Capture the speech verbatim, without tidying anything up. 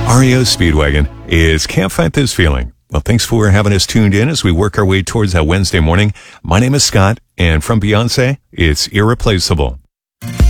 R E O Speedwagon is Can't Fight This Feeling. Well, thanks for having us tuned in as we work our way towards that Wednesday morning. My name is Scott, and from Beyonce, it's Irreplaceable.